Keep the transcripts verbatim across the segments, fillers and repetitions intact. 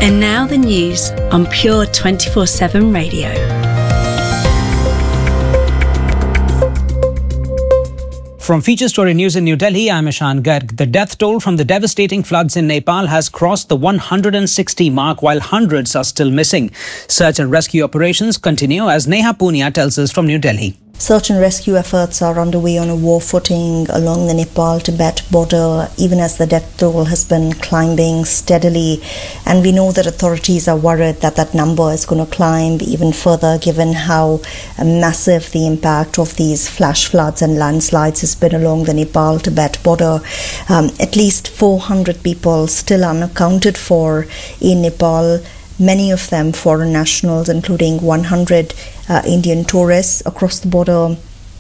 And now the news on Pure twenty-four seven Radio. From Feature Story News in New Delhi, I'm Ishan Garg. The death toll from the devastating floods in Nepal has crossed the one hundred sixty mark, while hundreds are still missing. Search and rescue operations continue, as Neha Punia tells us from New Delhi. Search and rescue efforts are underway on a war footing along the Nepal-Tibet border, even as the death toll has been climbing steadily. And we know that authorities are worried that that number is going to climb even further, given how massive the impact of these flash floods and landslides has been along the Nepal-Tibet border. Um, at least four hundred people still unaccounted for in Nepal. Many of them foreign nationals, including one hundred uh, Indian tourists across the border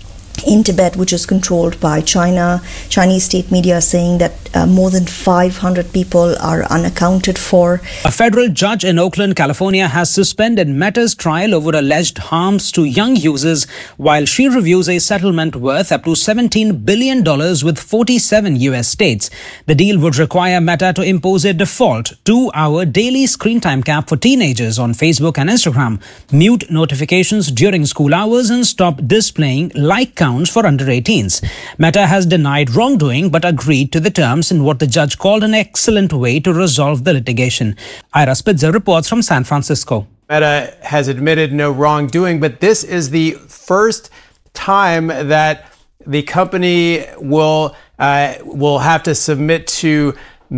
in Tibet, which is controlled by China. Chinese state media are saying that uh, more than five hundred people are unaccounted for. A federal judge in Oakland, California has suspended Meta's trial over alleged harms to young users while she reviews a settlement worth up to seventeen billion dollars with forty-seven U S states. The deal would require Meta to impose a default two-hour daily screen time cap for teenagers on Facebook and Instagram, mute notifications during school hours, and stop displaying like counts for under eighteens. Meta has denied wrongdoing but agreed to the terms in what the judge called an excellent way to resolve the litigation. Ira Spitzer reports from San Francisco. Meta has admitted no wrongdoing, but this is the first time that the company will uh, will have to submit to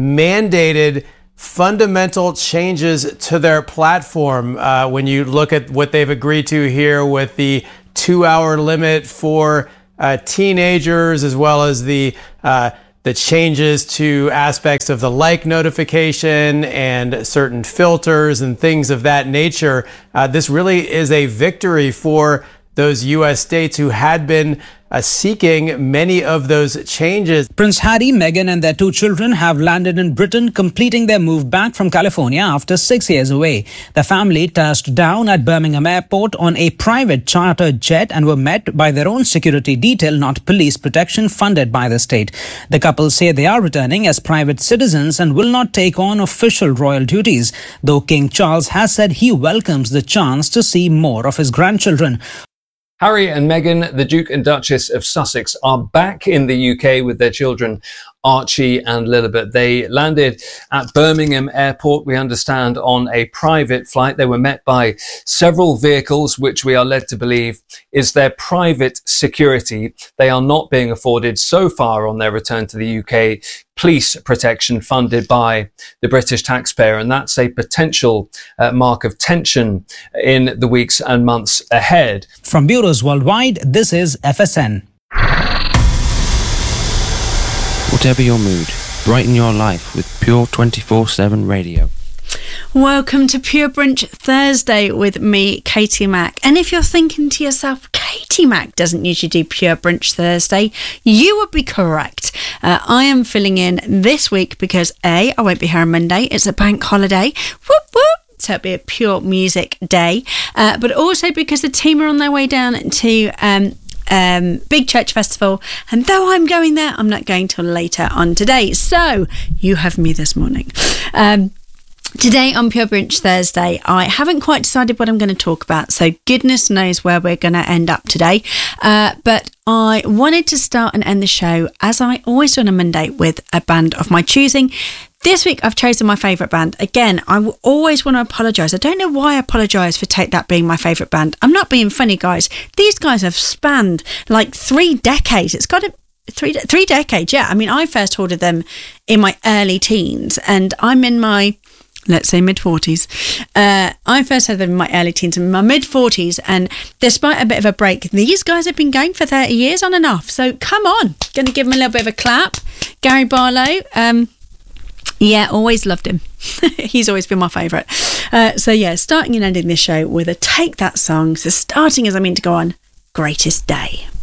mandated fundamental changes to their platform. Uh, when you look at what they've agreed to here with the two-hour limit for uh, teenagers, as well as the uh, the changes to aspects of the like notification and certain filters and things of that nature. Uh, this really is a victory for those U S states who had been uh, seeking many of those changes. Prince Harry, Meghan and their two children have landed in Britain, completing their move back from California after six years away. The family touched down at Birmingham Airport on a private chartered jet and were met by their own security detail, not police protection funded by the state. The couple say they are returning as private citizens and will not take on official royal duties, though King Charles has said he welcomes the chance to see more of his grandchildren. Harry and Meghan, the Duke and Duchess of Sussex, are back in the U K with their children Archie and Lilibet. They landed at Birmingham Airport, we understand, on a private flight. They were met by several vehicles, which we are led to believe is their private security. They are not being afforded so far on their return to the U K police protection funded by the British taxpayer, and that's a potential uh, mark of tension in the weeks and months ahead. From bureaus worldwide, this is F S N. Whatever your mood, brighten your life with Pure twenty-four seven Radio. Welcome to Pure Brunch Thursday with me, Katie Mack. And if you're thinking to yourself, Katie Mack doesn't usually do Pure Brunch Thursday, you would be correct. Uh, I am filling in this week because A, I won't be here on Monday. It's a bank holiday. Whoop, whoop. So it'll be a pure music day. Uh, but also because the team are on their way down to um, um, Big Church Festival. And though I'm going there, I'm not going till later on today. So you have me this morning. Um, Today on Pure Brunch Thursday, I haven't quite decided what I'm going to talk about, so goodness knows where we're going to end up today. Uh, but I wanted to start and end the show, as I always do on a Monday, with a band of my choosing. This week, I've chosen my favourite band. Again, I will always want to apologise. I don't know why I apologise for Take That being my favourite band. I'm not being funny, guys. These guys have spanned like three decades. It's got to Three three decades, yeah. I mean, I first ordered them in my early teens, and I'm in my, let's say, mid-forties. Uh, I first had them in my early teens and my mid-forties, and despite a bit of a break, these guys have been going for thirty years on and off. So come on, going to give them a little bit of a clap. Gary Barlow, um, yeah, always loved him. He's always been my favourite. Uh, so yeah, starting and ending this show with a Take That song. So starting as I mean to go on, Greatest Day.